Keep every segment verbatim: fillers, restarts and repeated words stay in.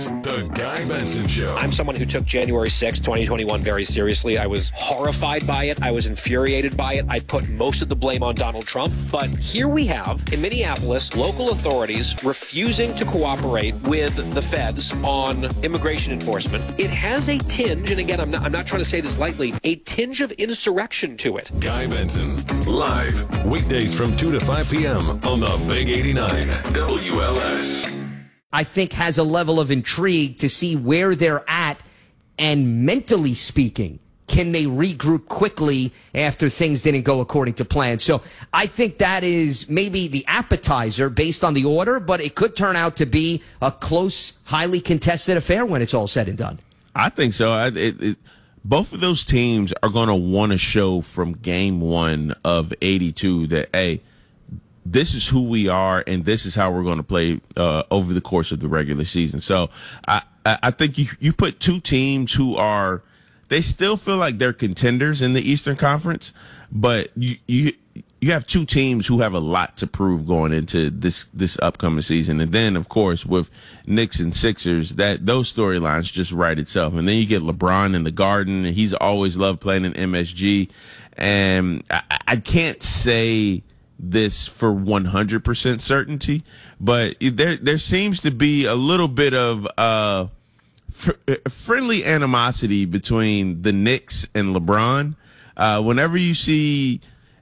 The Guy Benson Show. I'm someone who took January sixth, twenty twenty-one very seriously. I was horrified by it. I was infuriated by it. I put most of the blame on Donald Trump. But here we have, in Minneapolis, local authorities refusing to cooperate with the feds on immigration enforcement. It has a tinge, and again, I'm not, I'm not trying to say this lightly, a tinge of insurrection to it. Guy Benson, live, weekdays from two to five p.m. on the Big eighty-nine W L S. I think has a level of intrigue to see where they're at, and mentally speaking, can they regroup quickly after things didn't go according to plan? So I think that is maybe the appetizer based on the order, but it could turn out to be a close, highly contested affair when it's all said and done. I think so. I, it, it, both of those teams are going to want to show from game one of eighty-two that, hey, this is who we are, and this is how we're going to play uh, over the course of the regular season. So I, I think you, you put two teams who are, they still feel like they're contenders in the Eastern Conference, but you you you have two teams who have a lot to prove going into this this upcoming season. And then, of course, with Knicks and Sixers, that those storylines just write itself. And then you get LeBron in the Garden, and he's always loved playing in M S G. And I, I can't say this for one hundred percent certainty, but there there seems to be a little bit of uh, fr- friendly animosity between the Knicks and LeBron. Uh, whenever you see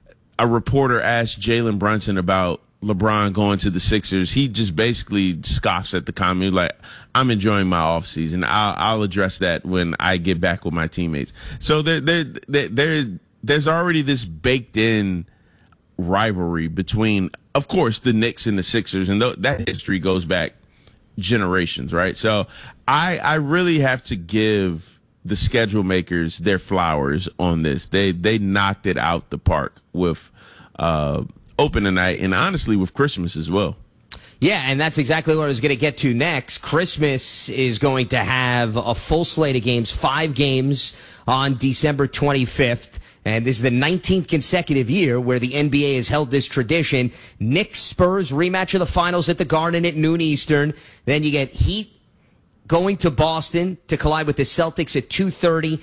a reporter ask Jalen Brunson about LeBron going to the Sixers, he just basically scoffs at the comment, like, I'm enjoying my offseason. I'll, I'll address that when I get back with my teammates. So there, there, there, there there's already this baked in rivalry between, of course, the Knicks and the Sixers, and th- that history goes back generations, right? So I I really have to give the schedule makers their flowers on this. They they knocked it out the park with uh, opening night, and honestly with Christmas as well. Yeah, and that's exactly what I was going to get to next. Christmas is going to have a full slate of games, five games on December twenty-fifth. And this is the nineteenth consecutive year where the N B A has held this tradition. Knicks Spurs rematch of the finals at the Garden at noon Eastern. Then you get Heat going to Boston to collide with the Celtics at two thirty.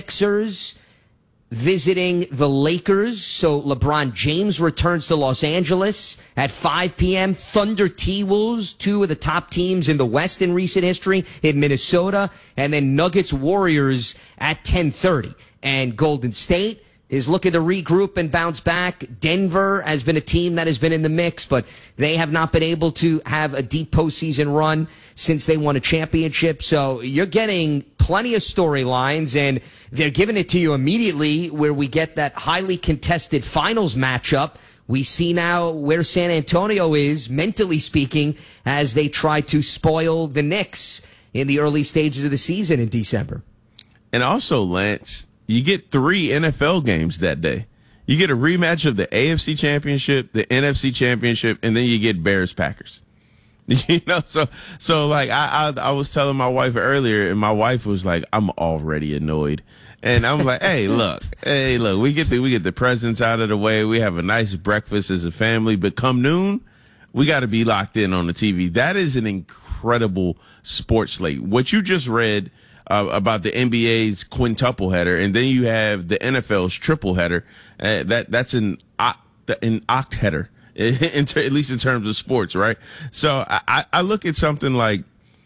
Sixers visiting the Lakers. So LeBron James returns to Los Angeles at five p.m. Thunder T-Wolves, two of the top teams in the West in recent history, in Minnesota. And then Nuggets Warriors at ten thirty. And Golden State is looking to regroup and bounce back. Denver has been a team that has been in the mix, but they have not been able to have a deep postseason run since they won a championship. So you're getting plenty of storylines, and they're giving it to you immediately where we get that highly contested finals matchup. We see now where San Antonio is, mentally speaking, as they try to spoil the Knicks in the early stages of the season in December. And also, Lance, you get three N F L games that day. You get a rematch of the A F C Championship, the N F C Championship, and then you get Bears Packers. You know, so so like I, I I was telling my wife earlier, and my wife was like, "I'm already annoyed," and I'm like, "Hey, look, hey, look, we get the we get the presents out of the way. We have a nice breakfast as a family, but come noon, we got to be locked in on the T V." That is an incredible sports slate. What you just read Uh, about the N B A's quintuple header, and then you have the N F L's triple header. Uh, that that's an an oct header, in ter- at least in terms of sports, right? So I, I look at something like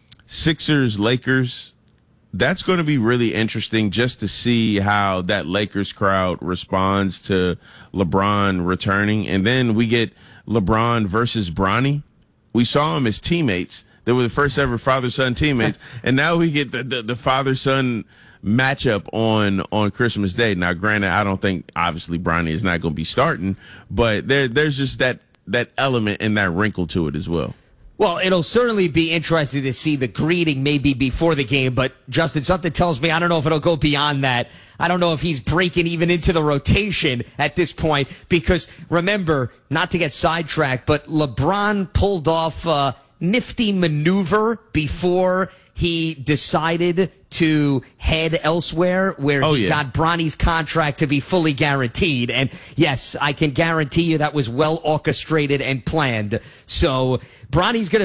Sixers Lakers. That's going to be really interesting just to see how that Lakers crowd responds to LeBron returning, and then we get LeBron versus Bronny. We saw him as teammates. They were the first ever father-son teammates, and now we get the, the, the father-son matchup on on Christmas Day. Now, granted, I don't think, obviously, Bronny is not going to be starting, but there there's just that that element and that wrinkle to it as well. Well, it'll certainly be interesting to see the greeting maybe before the game, but Justin, something tells me I don't know if it'll go beyond that. I don't know if he's breaking even into the rotation at this point, because remember, not to get sidetracked, but LeBron pulled off uh, nifty maneuver before he decided to head elsewhere, where oh, he yeah. got Bronny's contract to be fully guaranteed. And yes, I can guarantee you that was well orchestrated and planned. So Bronny's going to